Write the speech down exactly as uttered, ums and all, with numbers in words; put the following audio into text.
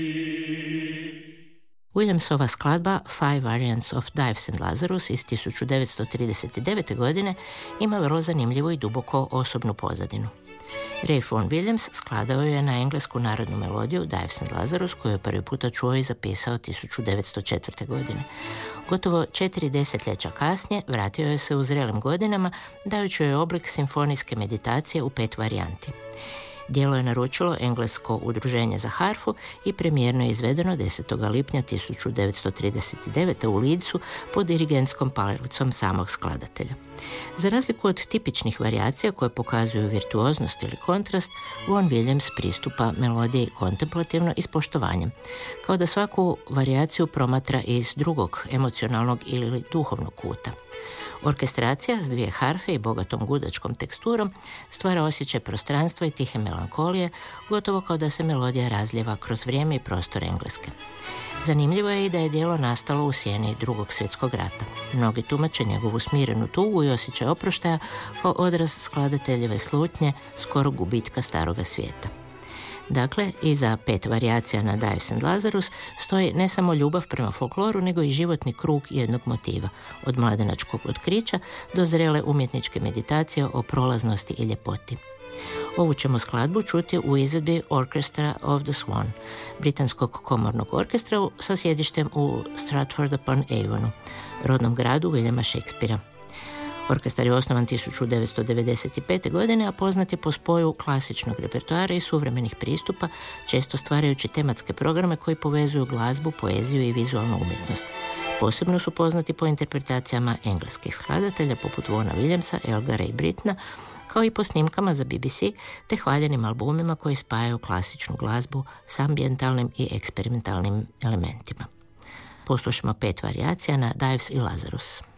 Williamsova skladba Five Variants of Dives and Lazarus iz tisuću devetsto trideset devete. godine ima vrlo zanimljivu i duboko osobnu pozadinu. Ray Vaughan Williams skladao je na englesku narodnu melodiju Dives and Lazarus, koju je prvi puta čuo i zapisao tisuću devetsto četvrte. godine. Gotovo četiri desetljeća kasnije vratio je se u zrelim godinama, dajući joj oblik simfonijske meditacije u pet varijanti. Djelo je naručilo englesko udruženje za harfu i premijerno je izvedeno desetog lipnja tisuću devetsto trideset devete. u Leedsu pod dirigentskom palicom samog skladatelja. Za razliku od tipičnih varijacija koje pokazuju virtuoznost ili kontrast, Vaughan Williams pristupa melodiji kontemplativno i s poštovanjem, kao da svaku varijaciju promatra iz drugog emocionalnog ili duhovnog kuta. Orkestracija s dvije harfe i bogatom gudačkom teksturom stvara osjećaj prostranstva i tihe melankolije, gotovo kao da se melodija razljeva kroz vrijeme i prostor Engleske. Zanimljivo je i da je djelo nastalo u sjeni Drugog svjetskog rata. Mnogi tumače njegovu smirenu tugu i osjećaj oproštaja kao odraz skladateljeve slutnje skoro gubitka staroga svijeta. Dakle, iza pet varijacija na Dives and Lazarus stoji ne samo ljubav prema folkloru, nego i životni krug jednog motiva, od mladenačkog otkrića do zrele umjetničke meditacije o prolaznosti i ljepoti. Ovu ćemo skladbu čuti u izvedbi Orchestra of the Swan, britanskog komornog orkestra sa sjedištem u Stratford-upon-Avonu, rodnom gradu Williama Shakespearea. Orkestar je osnovan tisuću devetsto devedeset pete. godine, a poznat je po spoju klasičnog repertoara i suvremenih pristupa, često stvarajući tematske programe koji povezuju glazbu, poeziju i vizualnu umjetnost. Posebno su poznati po interpretacijama engleskih skladatelja poput Vaughana Williamsa, Elgara i Britna, kao i po snimkama za B B C te hvaljenim albumima koji spajaju klasičnu glazbu s ambijentalnim i eksperimentalnim elementima. Poslušamo pet varijacija na Dives i Lazarus.